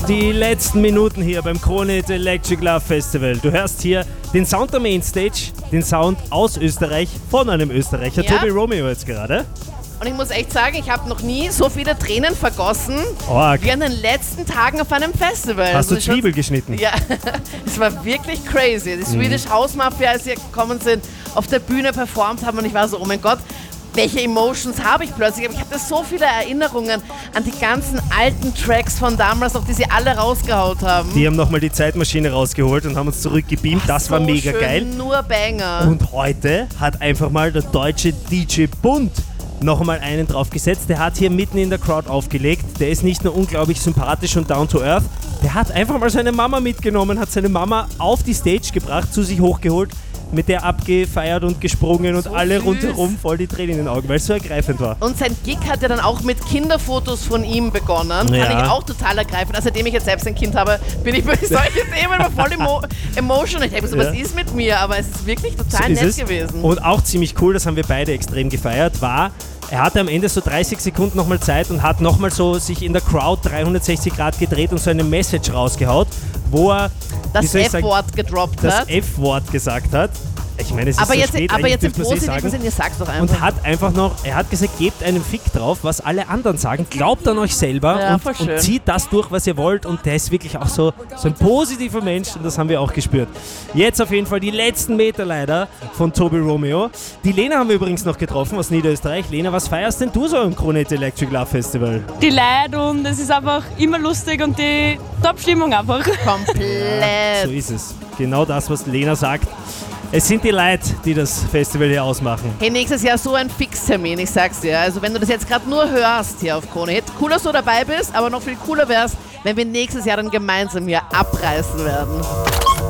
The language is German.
die letzten Minuten hier beim Krone Hit Electric Love Festival. Du hörst hier den Sound der Mainstage, den Sound aus Österreich von einem Österreicher, Ja. Tobi Romeo jetzt gerade. Und ich muss echt sagen, ich habe noch nie so viele Tränen vergossen Org. wie an den letzten Tagen auf einem Festival. Hast du Also Zwiebel geschnitten? Ja, es war wirklich crazy. Die Swedish House Mafia, als sie gekommen sind, auf der Bühne performt haben und ich war so, oh mein Gott, welche Emotions habe ich plötzlich? Aber ich hatte so viele Erinnerungen an die ganzen alten Tracks von damals, noch die sie alle rausgehaut haben. Die haben nochmal die Zeitmaschine rausgeholt und haben uns zurückgebeamt. Das war so mega schön, geil. Nur Banger. Und heute hat einfach mal der deutsche DJ Bund noch einmal einen draufgesetzt. Der hat hier mitten in der Crowd aufgelegt. Der ist nicht nur unglaublich sympathisch und down to earth, der hat einfach mal seine Mama mitgenommen, hat seine Mama auf die Stage gebracht, zu sich hochgeholt, mit der abgefeiert und gesprungen und So alle süß. rundherum voll die Tränen in den Augen, weil es so ergreifend war. Und sein Gig hat ja dann auch mit Kinderfotos von ihm begonnen. Ja. Fand ich auch total ergreifend. Also, seitdem ich jetzt selbst ein Kind habe, bin ich bei solchen Themen immer voll emotional. Ich denke so, Ja. was ist mit mir? Aber es ist wirklich total ist nett es. gewesen. Und auch ziemlich cool, das haben wir beide extrem gefeiert, war, er hatte am Ende so 30 Sekunden nochmal Zeit und hat nochmal so sich in der Crowd 360 Grad gedreht und so eine Message rausgehaut, wo er wie das soll ich sagen, F-Wort gedroppt das hat. F-Wort gesagt hat. Ich meine, es ist Aber so jetzt, spät, aber eigentlich jetzt im dürfen wir es positiven sagen. Sinne, sag's doch Und einfach. hat einfach noch, er hat gesagt, gebt einen Fick drauf, was alle anderen sagen, glaubt an euch selber Ja, voll schön. und zieht das durch, was ihr wollt. Und der ist wirklich auch so ein positiver Mensch und das haben wir auch gespürt. Jetzt auf jeden Fall die letzten Meter leider von Tobi Romeo. Die Lena haben wir übrigens noch getroffen aus Niederösterreich. Lena, was feierst denn du so im Krone Hit Electric Love Festival? Die Leute und es ist einfach immer lustig und die Top-Stimmung einfach. Komplett. So ist es. Genau das, was Lena sagt. Es sind die Leute, die das Festival hier ausmachen. Hey, nächstes Jahr so ein Fixtermin, ich sag's dir. Also wenn du das jetzt gerade nur hörst hier auf Krone Hit, cool, dass du dabei bist, aber noch viel cooler wär's, wenn wir nächstes Jahr dann gemeinsam hier abreißen werden.